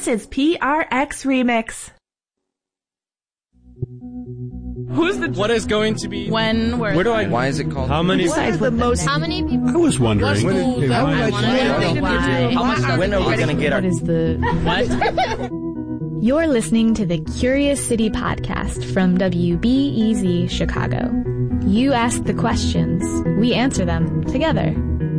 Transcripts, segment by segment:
This is PRX Remix. What is going to be? When? Where do I? Why is it called? How many? How many people? I was wondering. When are we going to get our? What is the what? You're listening to the Curious City podcast from WBEZ Chicago. You ask the questions, we answer them together.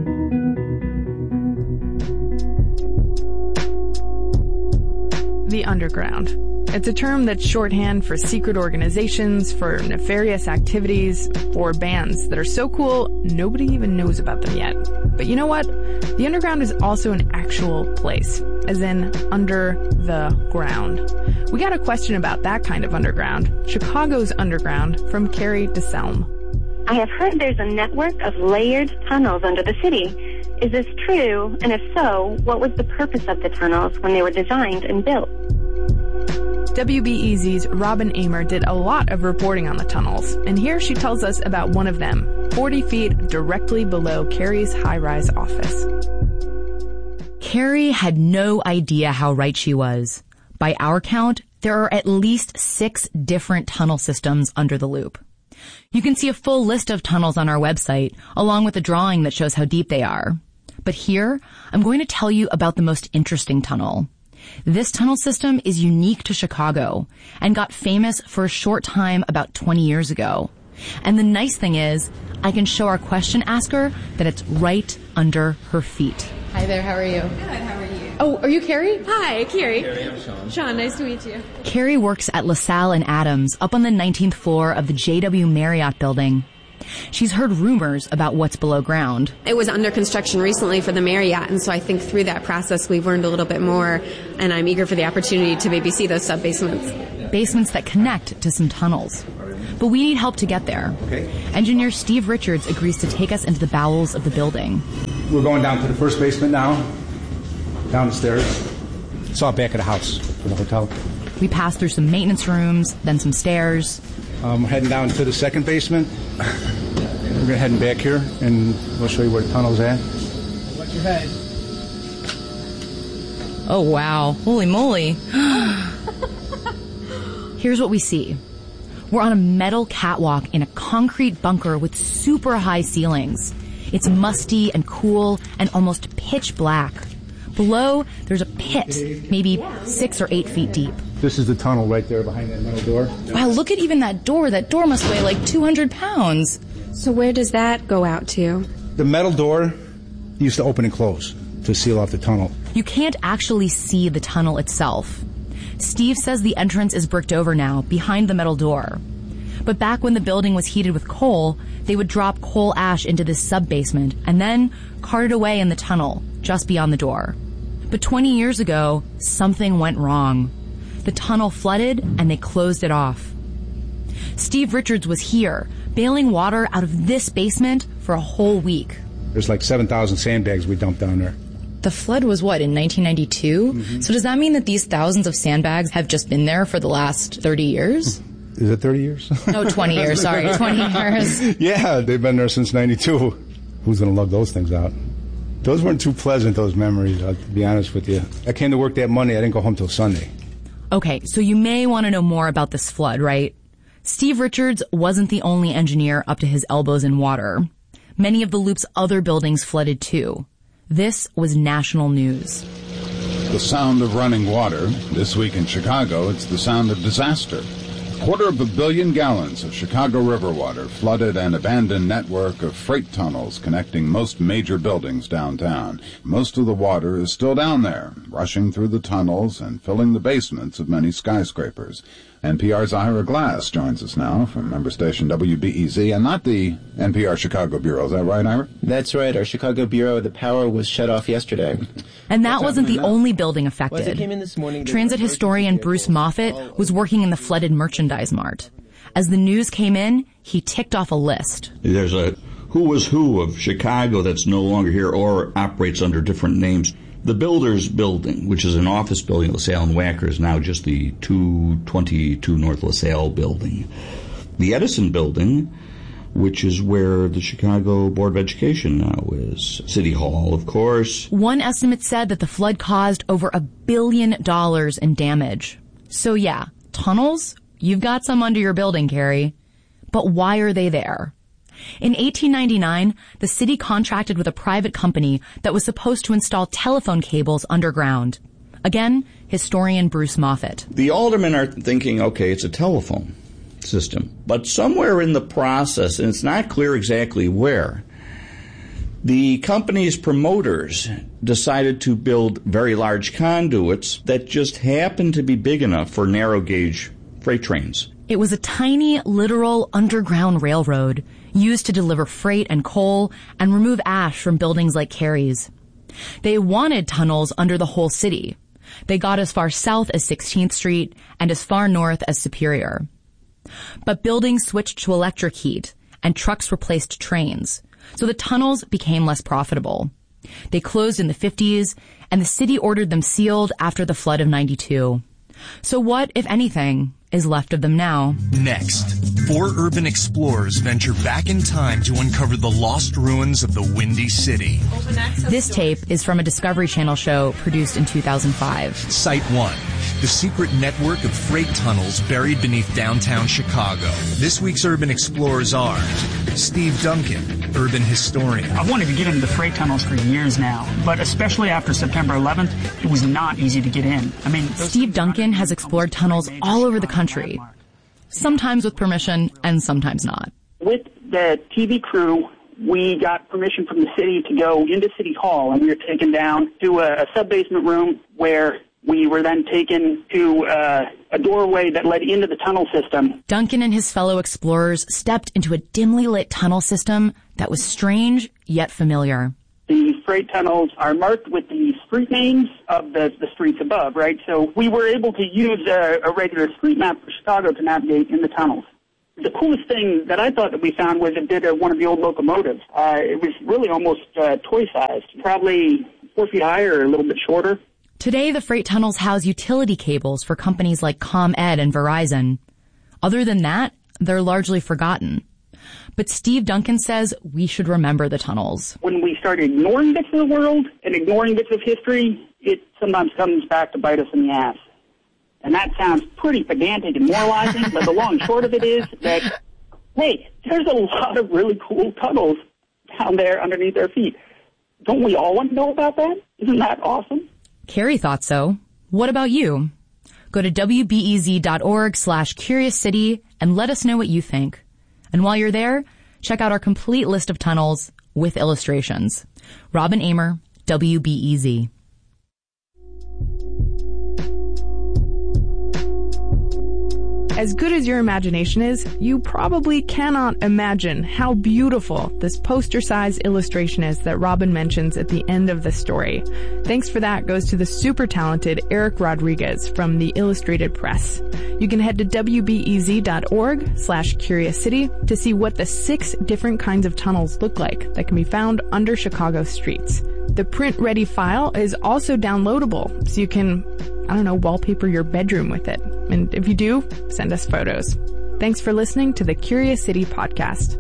The underground. It's a term that's shorthand for secret organizations, for nefarious activities, for bands that are so cool nobody even knows about them yet. But you know what? The underground is also an actual place, as in under the ground. We got a question about that kind of underground, Chicago's underground, from Carrie DeSelm. I have heard there's a network of layered tunnels under the city. Is this true? And if so, what was the purpose of the tunnels when they were designed and built? WBEZ's Robin Amer did a lot of reporting on the tunnels, and here she tells us about one of them, 40 feet directly below Carrie's high-rise office. Carrie had no idea how right she was. By our count, there are at least 6 different tunnel systems under the loop. You can see a full list of tunnels on our website, along with a drawing that shows how deep they are. But here, I'm going to tell you about the most interesting tunnel. This tunnel system is unique to Chicago and got famous for a short time about 20 years ago. And the nice thing is, I can show our question asker that it's right under her feet. Hi there, how are you? Good, how are you? Oh, are you Carrie? Hi, Carrie. Carrie, I'm Sean. Sean, nice to meet you. Carrie works at LaSalle and Adams up on the 19th floor of the JW Marriott building. She's heard rumors about what's below ground. It was under construction recently for the Marriott, and so I think through that process we've learned a little bit more, and I'm eager for the opportunity to maybe see those sub-basements. Basements that connect to some tunnels. But we need help to get there. Okay. Engineer Steve Richards agrees to take us into the bowels of the building. We're going down to the first basement now, down the stairs. It's all back of the house for the hotel. We pass through some maintenance rooms, then some stairs. We're heading down to the second basement. We're going to head back here, and we'll show you where the tunnel's at. Watch your head. Oh, wow. Holy moly. Here's what we see. We're on a metal catwalk in a concrete bunker with super high ceilings. It's musty and cool and almost pitch black. Below, there's a pit, maybe 6 or 8 feet deep. This is the tunnel right there behind that metal door. Wow, look at even that door. That door must weigh like 200 pounds. So where does that go out to? The metal door used to open and close to seal off the tunnel. You can't actually see the tunnel itself. Steve says the entrance is bricked over now, behind the metal door. But back when the building was heated with coal, they would drop coal ash into this sub-basement and then cart it away in the tunnel, just beyond the door. But 20 years ago, something went wrong. The tunnel flooded and they closed it off. Steve Richards was here, bailing water out of this basement for a whole week. There's like 7,000 sandbags we dumped down there. The flood was what, in 1992? Mm-hmm. So does that mean that these thousands of sandbags have just been there for the last 30 years? Is it 30 years? No, 20 years, sorry, 20 years. Yeah, they've been there since 92. Who's going to love those things out? Those weren't too pleasant, those memories, to be honest with you. I came to work that Monday, I didn't go home till Sunday. Okay, so you may want to know more about this flood, right? Steve Richards wasn't the only engineer up to his elbows in water. Many of the loop's other buildings flooded too. This was national news. The sound of running water. This week in Chicago, it's the sound of disaster. 250 million gallons of Chicago river water flooded an abandoned network of freight tunnels connecting most major buildings downtown. Most of the water is still down there, rushing through the tunnels and filling the basements of many skyscrapers. NPR's Ira Glass joins us now from member station WBEZ, and not the NPR Chicago Bureau. Is that right, Ira? That's right. Our Chicago Bureau, the power was shut off yesterday. And that wasn't the only building affected. Well, came in this morning, Transit historian Bruce Moffett was working in the flooded merchandise mart. As the news came in, he ticked off a list. There's a who of Chicago that's no longer here or operates under different names. The Builders Building, which is an office building at LaSalle and Wacker, is now just the 222 North LaSalle building. The Edison Building, which is where the Chicago Board of Education now is. City Hall, of course. One estimate said that the flood caused over $1 billion in damage. So yeah, tunnels, you've got some under your building, Carrie. But why are they there? In 1899, the city contracted with a private company that was supposed to install telephone cables underground. Again, historian Bruce Moffett. The aldermen are thinking, okay, it's a telephone system. But somewhere in the process, and it's not clear exactly where, the company's promoters decided to build very large conduits that just happened to be big enough for narrow gauge freight trains. It was a tiny, literal underground railroad used to deliver freight and coal and remove ash from buildings like Carrie's. They wanted tunnels under the whole city. They got as far south as 16th Street and as far north as Superior. But buildings switched to electric heat and trucks replaced trains, so the tunnels became less profitable. They closed in the 50s, and the city ordered them sealed after the flood of 92. So what, if anything, is left of them now? Next, 4 urban explorers venture back in time to uncover the lost ruins of the Windy City. This tape is from a Discovery Channel show produced in 2005. Site 1, the secret network of freight tunnels buried beneath downtown Chicago. This week's urban explorers are Steve Duncan, urban historian. I've wanted to get into the freight tunnels for years now, but especially after September 11th, it was not easy to get in. Steve Duncan has explored tunnels all over the country, sometimes with permission and sometimes not. With the TV crew, we got permission from the city to go into City Hall, and we were taken down to a sub-basement room where we were then taken to a doorway that led into the tunnel system. Duncan and his fellow explorers stepped into a dimly lit tunnel system that was strange yet familiar. The freight tunnels are marked with the street names of the streets above, right? So we were able to use a regular street map for Chicago to navigate in the tunnels. The coolest thing that I thought that we found was it did one of the old locomotives. It was really almost toy-sized, probably 4 feet high or a little bit shorter. Today, the freight tunnels house utility cables for companies like ComEd and Verizon. Other than that, they're largely forgotten. But Steve Duncan says we should remember the tunnels. When we start ignoring bits of the world and ignoring bits of history, it sometimes comes back to bite us in the ass. And that sounds pretty pedantic and moralizing, but the long and short of it is that, hey, there's a lot of really cool tunnels down there underneath our feet. Don't we all want to know about that? Isn't that awesome? Carrie thought so. What about you? Go to wbez.org/Curious City and let us know what you think. And while you're there, check out our complete list of tunnels with illustrations. Robin Amer, WBEZ. As good as your imagination is, you probably cannot imagine how beautiful this poster-sized illustration is that Robin mentions at the end of the story. Thanks for that goes to the super talented Eric Rodriguez from the Illustrated Press. You can head to wbez.org/Curious City to see what the 6 different kinds of tunnels look like that can be found under Chicago streets. The print-ready file is also downloadable, so you can, wallpaper your bedroom with it. And if you do, send us photos. Thanks for listening to the Curious City podcast.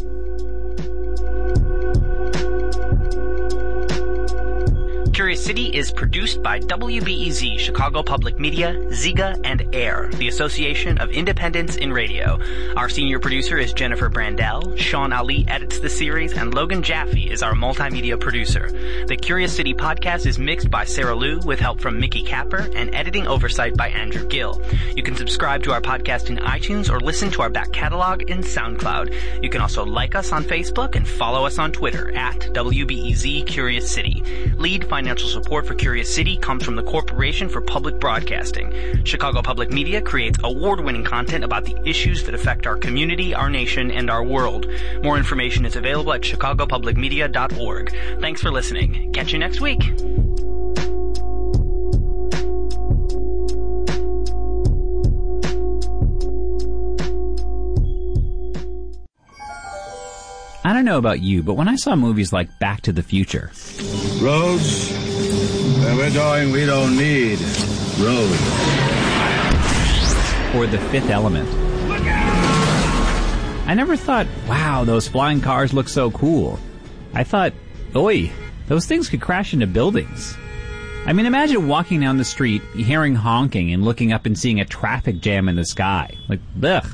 Curious City is produced by WBEZ, Chicago Public Media, Ziga, and AIR, the Association of Independents in Radio. Our senior producer is Jennifer Brandel, Sean Ali edits the series, and Logan Jaffe is our multimedia producer. The Curious City podcast is mixed by Sarah Liu with help from Mickey Capper and editing oversight by Andrew Gill. You can subscribe to our podcast in iTunes or listen to our back catalog in SoundCloud. You can also like us on Facebook and follow us on Twitter at WBEZ Curious City. Lead financial support for Curious City comes from the Corporation for Public Broadcasting. Chicago Public Media creates award-winning content about the issues that affect our community, our nation, and our world. More information is available at chicagopublicmedia.org. Thanks for listening. Catch you next week. I don't know about you, but when I saw movies like Back to the Future... Roads? Where we're going, we don't need roads. Or The Fifth Element. I never thought, wow, those flying cars look so cool. I thought, oi, those things could crash into buildings. I mean, imagine walking down the street, hearing honking, and looking up and seeing a traffic jam in the sky. Like, ugh.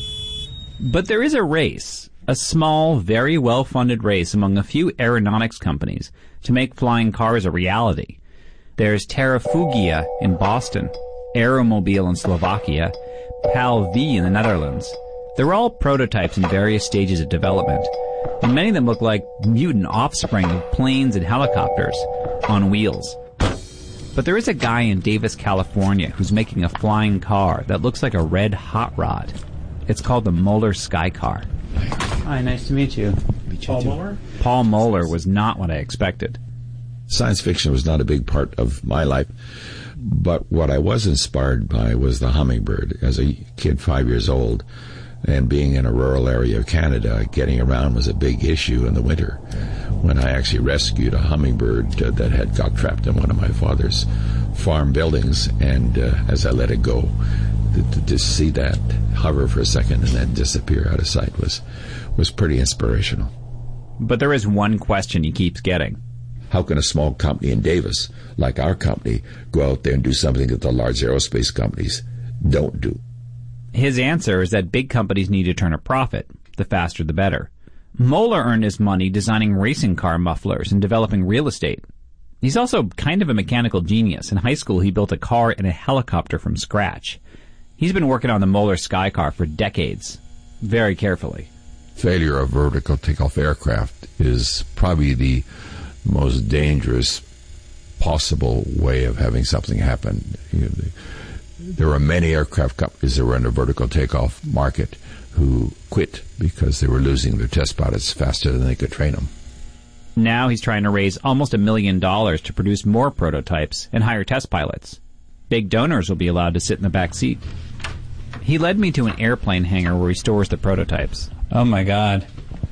But there is a race, a small, very well-funded race among a few aeronautics companies to make flying cars a reality. There's Terrafugia in Boston, Aeromobile in Slovakia, PAL V in the Netherlands. They're all prototypes in various stages of development, and many of them look like mutant offspring of planes and helicopters on wheels. But there is a guy in Davis, California, who's making a flying car that looks like a red hot rod. It's called the Moeller Sky Car. Hi, nice to meet you. Paul Moeller? Paul Moeller was not what I expected. Science fiction was not a big part of my life, but what I was inspired by was the hummingbird. As a kid, 5 years old, and being in a rural area of Canada, getting around was a big issue in the winter. When I actually rescued a hummingbird that had got trapped in one of my father's farm buildings, and as I let it go, to see that hover for a second and then disappear out of sight was pretty inspirational. But there is one question he keeps getting. How can a small company in Davis, like our company, go out there and do something that the large aerospace companies don't do? His answer is that big companies need to turn a profit. The faster the better. Moeller earned his money designing racing car mufflers and developing real estate. He's also kind of a mechanical genius. In high school, he built a car and a helicopter from scratch. He's been working on the Moeller Sky Car for decades, very carefully. Failure of vertical takeoff aircraft is probably the most dangerous possible way of having something happen. There were many aircraft companies that were in the vertical takeoff market who quit because they were losing their test pilots faster than they could train them. Now he's trying to raise almost $1 million to produce more prototypes and hire test pilots. Big donors will be allowed to sit in the back seat. He led me to an airplane hangar where he stores the prototypes. Oh my God.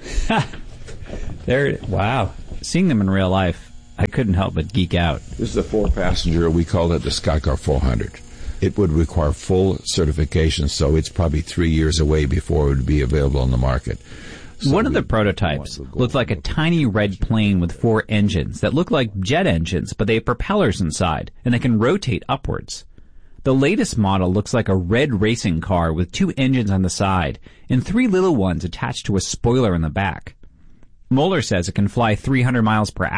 Wow. Seeing them in real life, I couldn't help but geek out. This is a 4-passenger. We call it the Skycar 400. It would require full certification, so it's probably 3 years away before it would be available on the market. So one of the prototypes looked like a tiny red plane with 4 engines that look like jet engines, but they have propellers inside, and they can rotate upwards. The latest model looks like a red racing car with 2 engines on the side and 3 little ones attached to a spoiler in the back. Moeller says it can fly 300 miles per